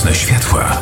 Nocne światła.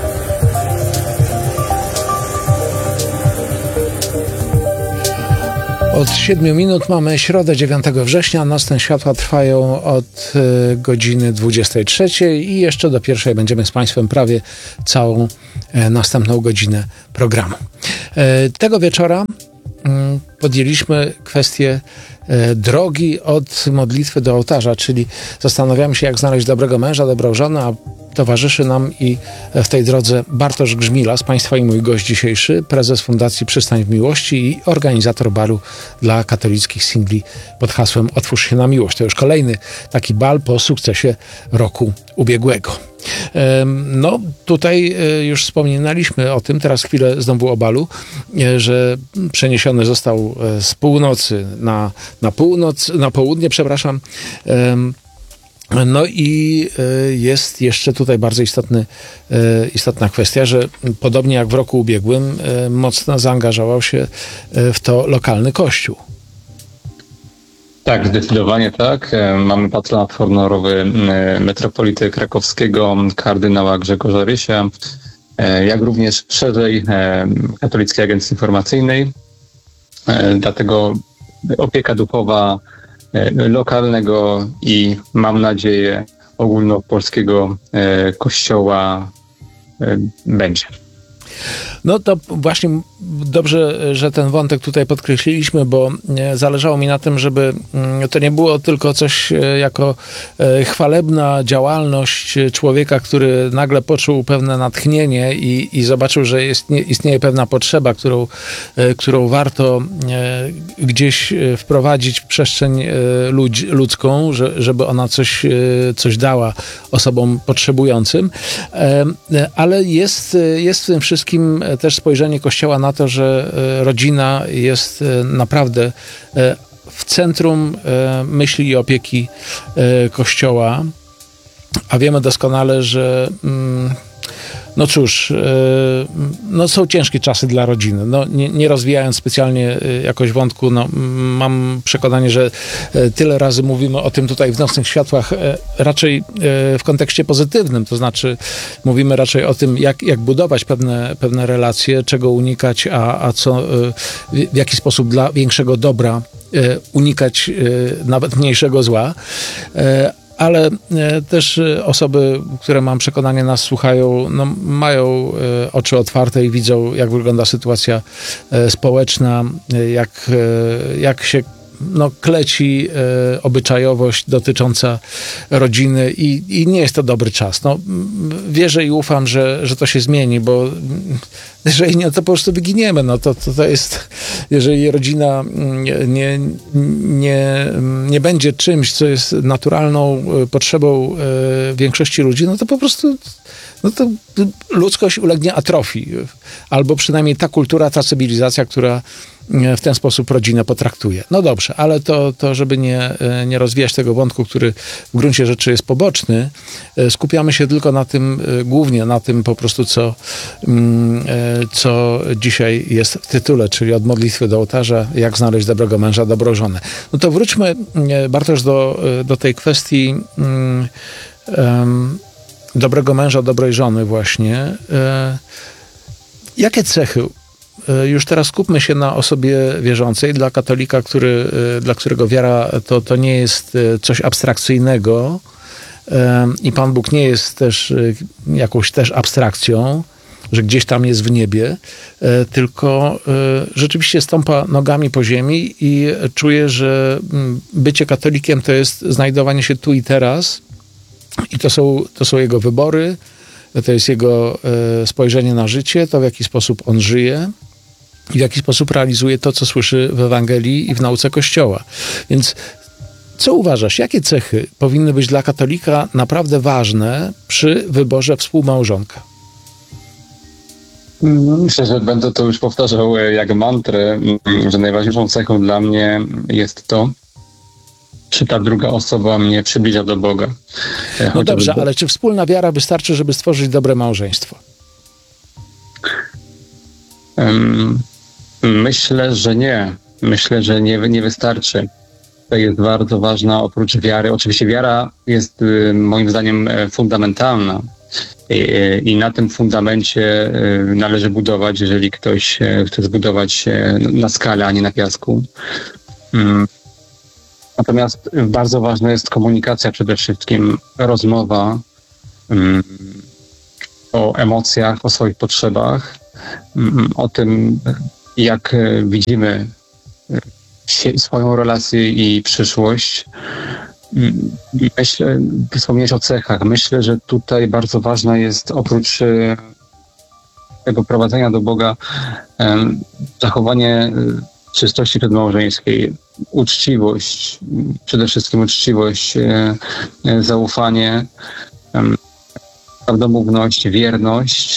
Od 7 minut mamy środę 9 września. Nocne światła trwają od godziny 23 i jeszcze do pierwszej będziemy z Państwem prawie całą następną godzinę programu. Tego wieczora podjęliśmy kwestię drogi od modlitwy do ołtarza, czyli zastanawiamy się, jak znaleźć dobrego męża, dobrą żonę, a towarzyszy nam i w tej drodze Bartosz Grzmilas, Państwa i mój gość dzisiejszy, prezes Fundacji Przystań w Miłości i organizator balu dla katolickich singli pod hasłem Otwórz się na miłość. To już kolejny taki bal po sukcesie roku ubiegłego. No, tutaj już wspominaliśmy o tym, teraz chwilę znowu o balu, że przeniesiony został z północy na południe, przepraszam. No i jest jeszcze tutaj bardzo istotna kwestia, że podobnie jak w roku ubiegłym mocno zaangażował się w to lokalny kościół. Tak, zdecydowanie tak. Mamy patronat honorowy metropolity krakowskiego, kardynała Grzegorza Rysia, jak również szerzej Katolickiej Agencji Informacyjnej. Dlatego opieka duchowa lokalnego i mam nadzieję ogólnopolskiego kościoła będzie. No to właśnie dobrze, że ten wątek tutaj podkreśliliśmy, bo zależało mi na tym, żeby to nie było tylko coś jako chwalebna działalność człowieka, który nagle poczuł pewne natchnienie i zobaczył, że istnieje pewna potrzeba, którą warto gdzieś wprowadzić w przestrzeń ludzką, żeby ona coś dała osobom potrzebującym. Ale jest w tym wszystkim też spojrzenie Kościoła na to, że rodzina jest naprawdę w centrum myśli i opieki Kościoła, a wiemy doskonale, że no cóż, no są ciężkie czasy dla rodziny. No, nie rozwijając specjalnie jakoś wątku, no, mam przekonanie, że tyle razy mówimy o tym tutaj w Nocnych Światłach raczej w kontekście pozytywnym, to znaczy mówimy raczej o tym, jak budować pewne relacje, czego unikać, a co w jaki sposób dla większego dobra unikać nawet mniejszego zła. Ale też osoby, które mam przekonanie nas słuchają, no, mają oczy otwarte i widzą, jak wygląda sytuacja społeczna, jak się kleci obyczajowość dotycząca rodziny i nie jest to dobry czas. No, wierzę i ufam, że to się zmieni, bo jeżeli nie, to po prostu wyginiemy. No, to jest, jeżeli rodzina nie będzie czymś, co jest naturalną potrzebą większości ludzi, no to po prostu to ludzkość ulegnie atrofii. Albo przynajmniej ta kultura, ta cywilizacja, która w ten sposób rodzinę potraktuje. No dobrze, ale to żeby nie rozwijać tego wątku, który w gruncie rzeczy jest poboczny, skupiamy się tylko na tym, głównie na tym po prostu, co dzisiaj jest w tytule, czyli od modlitwy do ołtarza, jak znaleźć dobrego męża, dobrą żonę. No to wróćmy, Bartosz, do tej kwestii dobrego męża, dobrej żony właśnie. Jakie cechy? Już teraz skupmy się na osobie wierzącej. Dla katolika, dla którego wiara to nie jest coś abstrakcyjnego i Pan Bóg nie jest też jakąś też abstrakcją, że gdzieś tam jest w niebie, tylko rzeczywiście stąpa nogami po ziemi i czuje, że bycie katolikiem to jest znajdowanie się tu i teraz i to są jego wybory, to jest jego spojrzenie na życie, to w jaki sposób on żyje i w jaki sposób realizuje to, co słyszy w Ewangelii i w nauce Kościoła. Więc co uważasz, jakie cechy powinny być dla katolika naprawdę ważne przy wyborze współmałżonka? Myślę, że będę to już powtarzał jak mantrę, że najważniejszą cechą dla mnie jest to, czy ta druga osoba mnie przybliża do Boga. No dobrze, ale czy wspólna wiara wystarczy, żeby stworzyć dobre małżeństwo? Myślę, że nie. Myślę, że nie wystarczy. To jest bardzo ważna oprócz wiary. Oczywiście wiara jest moim zdaniem fundamentalna. I na tym fundamencie należy budować, jeżeli ktoś chce zbudować na skalę, a nie na piasku. Natomiast bardzo ważna jest komunikacja przede wszystkim, rozmowa o emocjach, o swoich potrzebach, o tym, jak widzimy swoją relację i przyszłość. Myślę, wspomniałeś o cechach. Myślę, że tutaj bardzo ważna jest oprócz tego prowadzenia do Boga zachowanie czystości przedmałżeńskiej, uczciwość, przede wszystkim uczciwość, zaufanie, prawdomówność, wierność,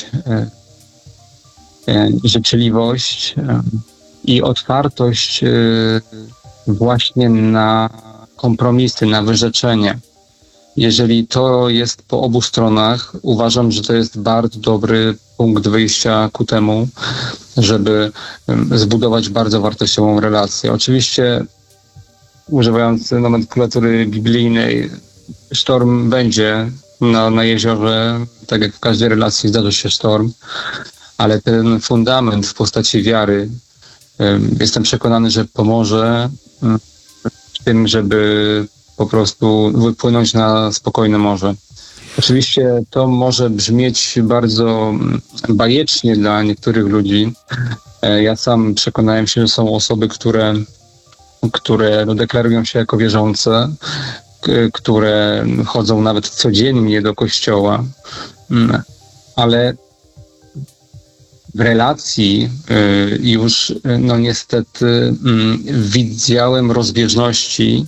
życzliwość i otwartość właśnie na kompromisy, na wyrzeczenie. Jeżeli to jest po obu stronach, uważam, że to jest bardzo dobry punkt wyjścia ku temu, żeby zbudować bardzo wartościową relację. Oczywiście, używając nomenklatury biblijnej, sztorm będzie na jeziorze, tak jak w każdej relacji zdarzy się sztorm, ale ten fundament w postaci wiary, jestem przekonany, że pomoże w tym, żeby po prostu wypłynąć na spokojne morze. Oczywiście to może brzmieć bardzo bajecznie dla niektórych ludzi. Ja sam przekonałem się, że są osoby, które deklarują się jako wierzące, które chodzą nawet codziennie do kościoła, ale w relacji już niestety widziałem rozbieżności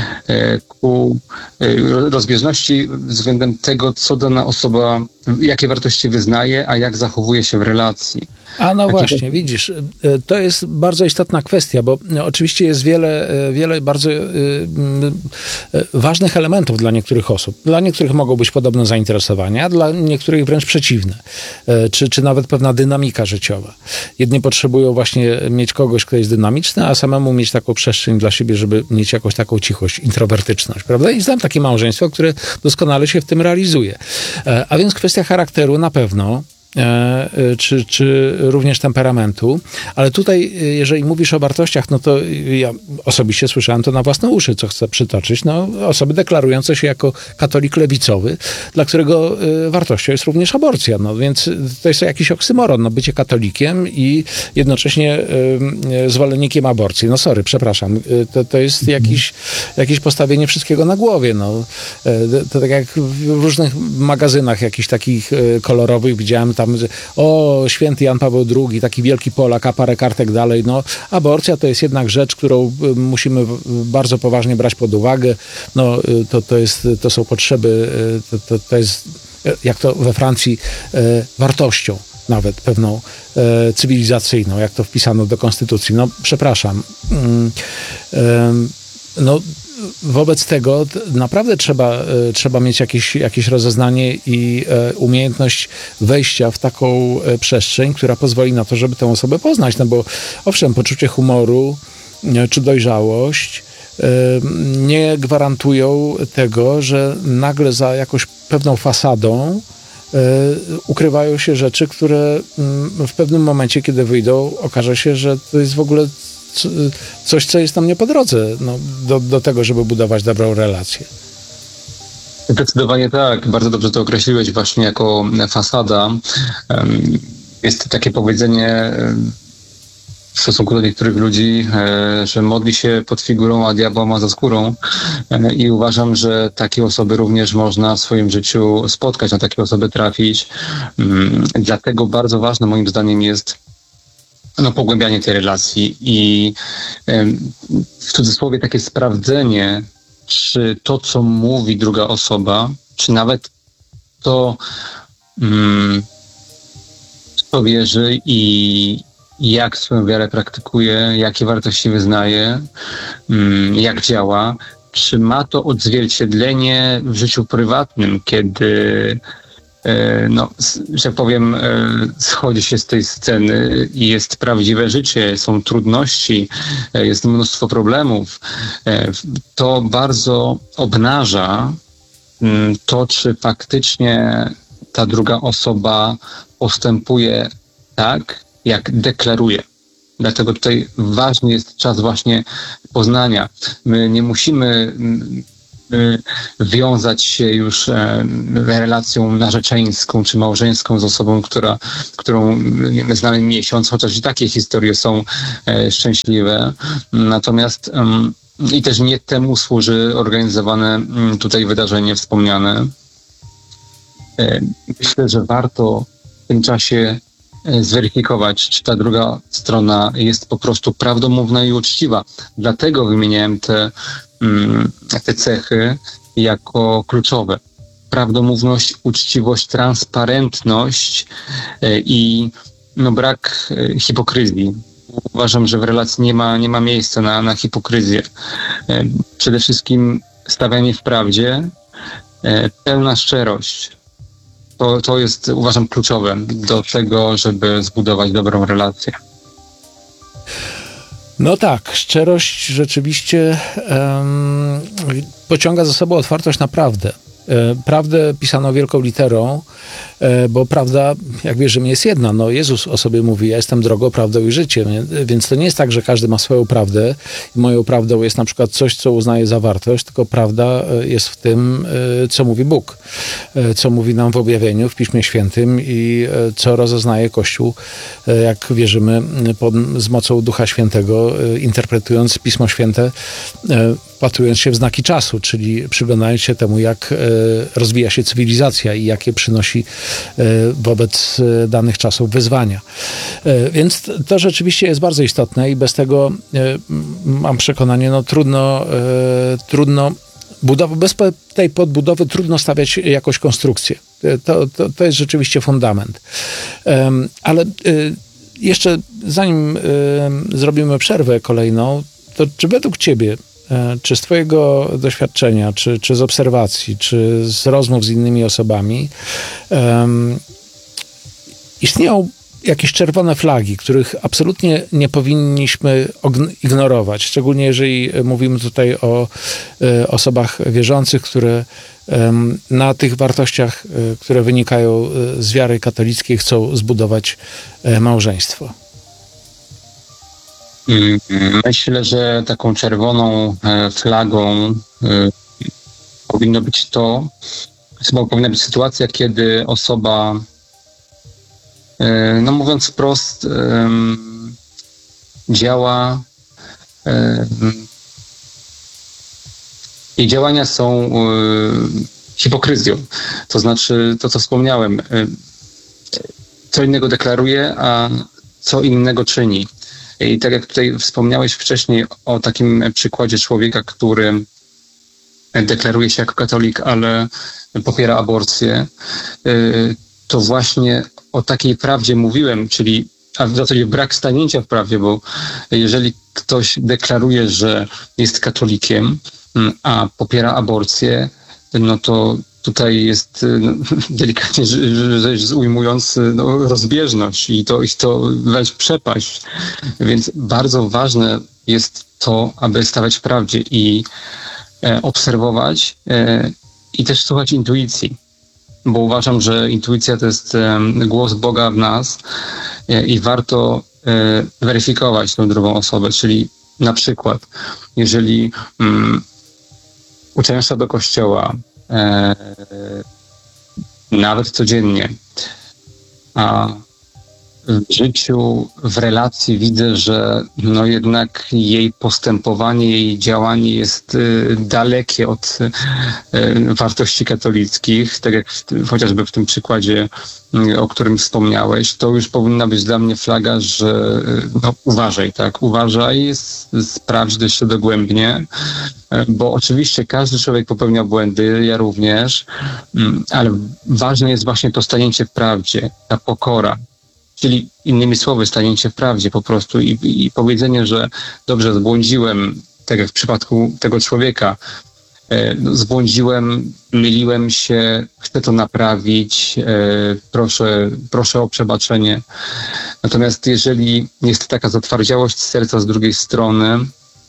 względem tego, co dana osoba, jakie wartości wyznaje, a jak zachowuje się w relacji. A no właśnie, widzisz, to jest bardzo istotna kwestia, bo oczywiście jest wiele bardzo ważnych elementów dla niektórych osób. Dla niektórych mogą być podobne zainteresowania, a dla niektórych wręcz przeciwne. Czy nawet pewna dynamika życiowa. Jedni potrzebują właśnie mieć kogoś, kto jest dynamiczny, a samemu mieć taką przestrzeń dla siebie, żeby mieć jakąś taką cichość, introwertyczność, prawda? I znam takie małżeństwo, które doskonale się w tym realizuje. A więc kwestia charakteru na pewno, czy również temperamentu, ale tutaj, jeżeli mówisz o wartościach, no to ja osobiście słyszałem to na własne uszy, co chcę przytoczyć, osoby deklarujące się jako katolik lewicowy, dla którego wartością jest również aborcja, więc to jest jakiś oksymoron, bycie katolikiem i jednocześnie zwolennikiem aborcji. Przepraszam, to jest jakieś postawienie wszystkiego na głowie, to tak jak w różnych magazynach jakichś takich kolorowych widziałem tam, święty Jan Paweł II, taki wielki Polak, a parę kartek dalej. Aborcja to jest jednak rzecz, którą musimy bardzo poważnie brać pod uwagę. To są potrzeby, to jest, jak to we Francji, wartością nawet pewną cywilizacyjną, jak to wpisano do konstytucji. Przepraszam. Wobec tego naprawdę trzeba mieć jakieś rozeznanie i umiejętność wejścia w taką przestrzeń, która pozwoli na to, żeby tę osobę poznać. Bo owszem, poczucie humoru czy dojrzałość nie gwarantują tego, że nagle za jakąś pewną fasadą ukrywają się rzeczy, które w pewnym momencie, kiedy wyjdą, okaże się, że to jest w ogóle coś, co jest nam nie po drodze do tego, żeby budować dobrą relację. Zdecydowanie tak. Bardzo dobrze to określiłeś właśnie jako fasada. Jest takie powiedzenie w stosunku do niektórych ludzi, że modli się pod figurą, a diabła ma za skórą. I uważam, że takie osoby również można w swoim życiu spotkać, na takie osoby trafić. Dlatego bardzo ważne moim zdaniem jest pogłębianie tej relacji i w cudzysłowie takie sprawdzenie, czy to, co mówi druga osoba, czy nawet to, co wierzy i jak swoją wiarę praktykuje, jakie wartości wyznaje, jak działa, czy ma to odzwierciedlenie w życiu prywatnym, kiedy że tak powiem, schodzi się z tej sceny i jest prawdziwe życie, są trudności, jest mnóstwo problemów. To bardzo obnaża to, czy faktycznie ta druga osoba postępuje tak, jak deklaruje. Dlatego tutaj ważny jest czas właśnie poznania. My nie musimy wiązać się już relacją narzeczeńską czy małżeńską z osobą, którą znamy miesiąc, chociaż i takie historie są szczęśliwe. Natomiast i też nie temu służy organizowane tutaj wydarzenie wspomniane. Myślę, że warto w tym czasie zweryfikować, czy ta druga strona jest po prostu prawdomówna i uczciwa. Dlatego wymieniałem te cechy jako kluczowe. Prawdomówność, uczciwość, transparentność i brak hipokryzji. Uważam, że w relacji nie ma miejsca na hipokryzję. Przede wszystkim stawianie w prawdzie, pełna szczerość. To jest, uważam, kluczowe do tego, żeby zbudować dobrą relację. No tak, szczerość rzeczywiście pociąga za sobą otwartość na prawdę. Prawdę pisano wielką literą, bo prawda, jak wierzymy, jest jedna. No, Jezus o sobie mówi, ja jestem drogą, prawdą i życiem. Więc to nie jest tak, że każdy ma swoją prawdę i moją prawdą jest na przykład coś, co uznaje za wartość, tylko prawda jest w tym, co mówi Bóg, co mówi nam w objawieniu, w Piśmie Świętym i co rozeznaje Kościół, jak wierzymy, z mocą Ducha Świętego, interpretując Pismo Święte, wpatrując się w znaki czasu, czyli przyglądając się temu, jak rozwija się cywilizacja i jakie przynosi wobec danych czasów wyzwania. Więc to rzeczywiście jest bardzo istotne i bez tego, mam przekonanie, trudno bez tej podbudowy trudno stawiać jakąś konstrukcję. To jest rzeczywiście fundament. Ale jeszcze zanim zrobimy przerwę kolejną, to czy według ciebie, czy z twojego doświadczenia, czy z obserwacji, czy z rozmów z innymi osobami istnieją jakieś czerwone flagi, których absolutnie nie powinniśmy ignorować, szczególnie jeżeli mówimy tutaj o osobach wierzących, które na tych wartościach, które wynikają z wiary katolickiej, chcą zbudować małżeństwo? Myślę, że taką czerwoną flagą powinna być sytuacja, kiedy osoba, no mówiąc wprost, działa, jej działania są hipokryzją. To znaczy to, co wspomniałem, co innego deklaruje, a co innego czyni. I tak jak tutaj wspomniałeś wcześniej o takim przykładzie człowieka, który deklaruje się jako katolik, ale popiera aborcję, to właśnie o takiej prawdzie mówiłem, czyli w zasadzie brak stanięcia w prawdzie, bo jeżeli ktoś deklaruje, że jest katolikiem, a popiera aborcję, no to tutaj jest delikatnie rzecz ujmując rozbieżność i to wręcz przepaść. Więc bardzo ważne jest to, aby stawać w prawdzie i obserwować i też słuchać intuicji. Bo uważam, że intuicja to jest głos Boga w nas i warto weryfikować tę drugą osobę. Czyli na przykład, jeżeli uczęszcza do kościoła, nawet codziennie, a w życiu, w relacji widzę, że no jednak jej postępowanie, jej działanie jest dalekie od wartości katolickich, tak jak chociażby w tym przykładzie, o którym wspomniałeś, to już powinna być dla mnie flaga, że no, uważaj, sprawdź jeszcze dogłębnie, bo oczywiście każdy człowiek popełnia błędy, ja również, ale ważne jest właśnie to stanięcie w prawdzie, ta pokora. Czyli innymi słowy, stanięcie w prawdzie po prostu i powiedzenie, że dobrze, zbłądziłem, tak jak w przypadku tego człowieka, zbłądziłem, myliłem się, chcę to naprawić, proszę o przebaczenie. Natomiast jeżeli jest taka zatwardziałość serca z drugiej strony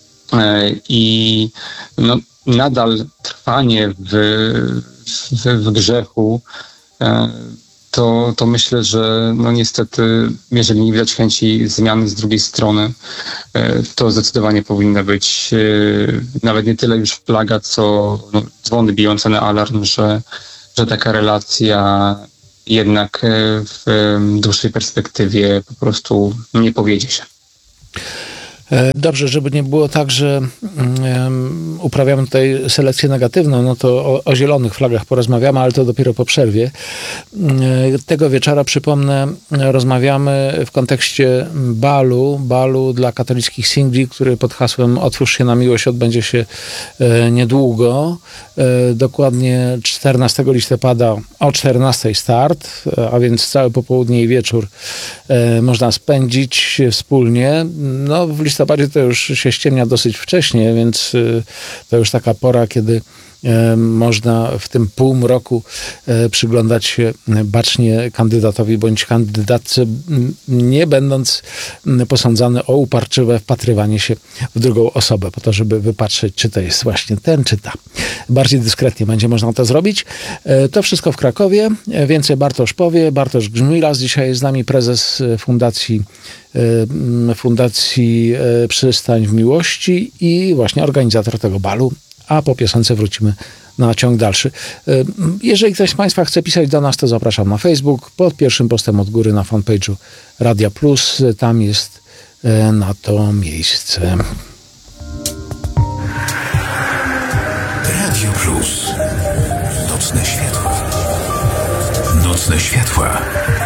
i no, nadal trwanie w grzechu, to myślę, że no niestety, jeżeli nie widać chęci zmiany z drugiej strony, to zdecydowanie powinna być nawet nie tyle już flaga, co dzwony bijące na alarm, że taka relacja jednak w dłuższej perspektywie po prostu nie powiedzie się. Dobrze, żeby nie było tak, że uprawiamy tutaj selekcję negatywną, no to o zielonych flagach porozmawiamy, ale to dopiero po przerwie. Tego wieczora, przypomnę, rozmawiamy w kontekście balu dla katolickich singli, który pod hasłem Otwórz się na miłość odbędzie się niedługo. Dokładnie 14 listopada o 14 start, a więc całe popołudnie i wieczór można spędzić wspólnie. No, w listopadzie to już się ściemnia dosyć wcześnie, więc to już taka pora, kiedy można w tym półmroku przyglądać się bacznie kandydatowi bądź kandydatce, nie będąc posądzany o uparczywe wpatrywanie się w drugą osobę, po to, żeby wypatrzeć, czy to jest właśnie ten, czy ta. Bardziej dyskretnie będzie można to zrobić. To wszystko w Krakowie. Więcej Bartosz powie. Bartosz Grzmilas. Dzisiaj jest z nami prezes Fundacji Przystań w Miłości i właśnie organizator tego balu. A po piosence wrócimy na ciąg dalszy. Jeżeli ktoś z Państwa chce pisać do nas, to zapraszam na Facebook, pod pierwszym postem od góry na fanpage'u Radia Plus. Tam jest na to miejsce. Radio Plus. Nocne światła. Nocne światła.